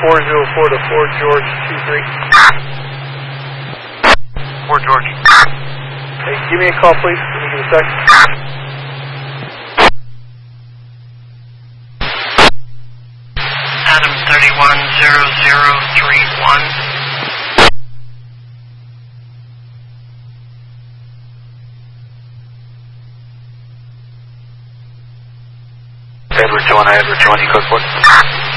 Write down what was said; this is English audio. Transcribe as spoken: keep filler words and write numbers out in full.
four zero four to four George two three. four George. Hey, give me a call, please. Give me a sec. Adam thirty-one zero zero three one. Edward two one, Edward two one, Eco Sport.